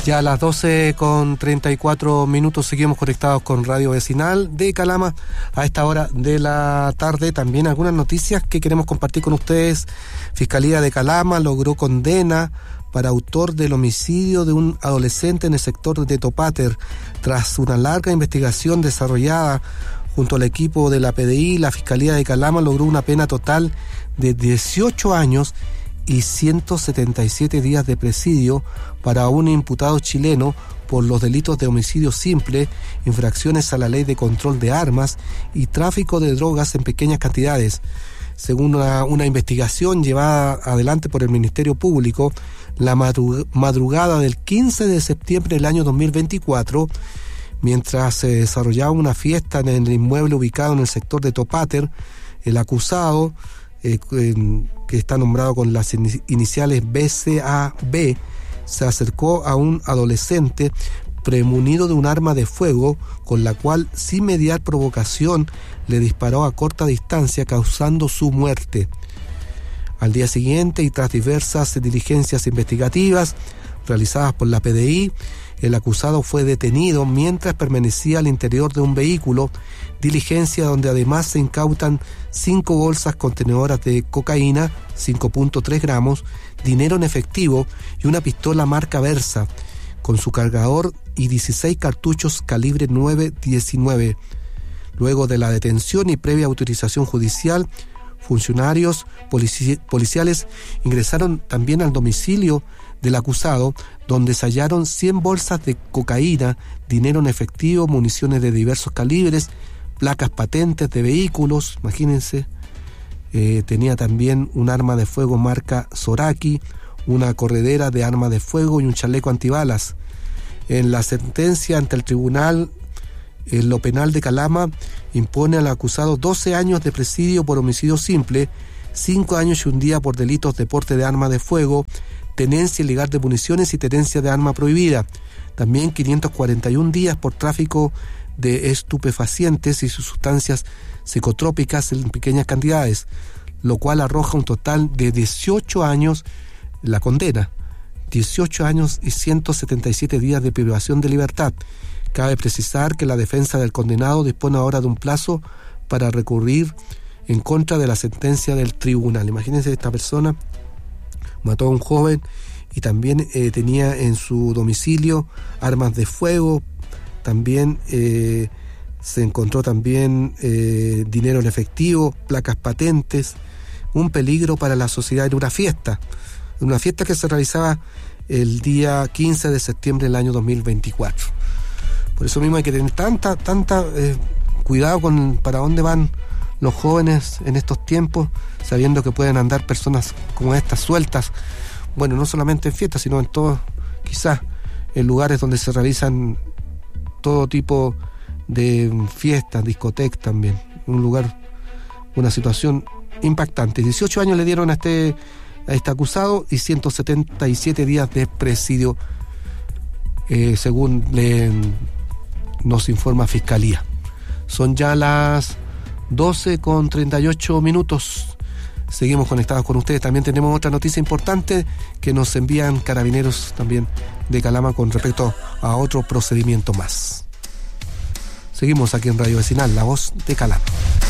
Ya a las 12:34 seguimos conectados con Radio Vecinal de Calama a esta hora de la tarde. También algunas noticias que queremos compartir con ustedes. Fiscalía de Calama logró condena para autor del homicidio de un adolescente en el sector de Topater. Tras una larga investigación desarrollada junto al equipo de la PDI, la Fiscalía de Calama logró una pena total de 18 años y 177 días de presidio para un imputado chileno por los delitos de homicidio simple, infracciones a la ley de control de armas y tráfico de drogas en pequeñas cantidades. Según una investigación llevada adelante por el Ministerio Público, la madrugada del 15 de septiembre del año 2024, mientras se desarrollaba una fiesta en el inmueble ubicado en el sector de Topater, el acusado, que está nombrado con las iniciales BCAB, se acercó a un adolescente premunido de un arma de fuego, con la cual, sin mediar provocación, le disparó a corta distancia, causando su muerte. Al día siguiente, y tras diversas diligencias investigativas realizadas por la PDI, el acusado fue detenido mientras permanecía al interior de un vehículo, diligencia donde además se incautan 5 bolsas contenedoras de cocaína, 5.3 gramos, dinero en efectivo y una pistola marca Versa, con su cargador y 16 cartuchos calibre 9.19. Luego de la detención y previa autorización judicial, funcionarios policiales ingresaron también al domicilio del acusado, donde se hallaron 100 bolsas de cocaína, dinero en efectivo, municiones de diversos calibres, placas patentes de vehículos, imagínense. Tenía también un arma de fuego marca Zoraki, una corredera de arma de fuego y un chaleco antibalas. En la sentencia ante el tribunal, lo penal de Calama impone al acusado 12 años de presidio por homicidio simple, 5 años y un día por delitos de porte de arma de fuego, tenencia ilegal de municiones y tenencia de arma prohibida. También 541 días por tráfico de estupefacientes y sustancias psicotrópicas en pequeñas cantidades, lo cual arroja un total de 18 años la condena, 18 años y 177 días de privación de libertad. Cabe precisar que la defensa del condenado dispone ahora de un plazo para recurrir en contra de la sentencia del tribunal. Imagínense, esta persona mató a un joven y también tenía en su domicilio armas de fuego. También se encontró también dinero en efectivo, placas patentes, un peligro para la sociedad en una fiesta que se realizaba el día 15 de septiembre del año 2024. Por eso mismo hay que tener tanta cuidado con para dónde van los jóvenes en estos tiempos, sabiendo que pueden andar personas como estas sueltas, bueno, no solamente en fiestas, sino en todos, quizás en lugares donde se realizan todo tipo de fiestas, discotecas también. Un lugar, una situación impactante. 18 años le dieron a este acusado y 177 días de presidio, según nos informa Fiscalía. Son ya las 12:38. Seguimos conectados con ustedes. También tenemos otra noticia importante que nos envían carabineros también de Calama con respecto a otro procedimiento más. Seguimos aquí en Radio Vecinal, la voz de Calama.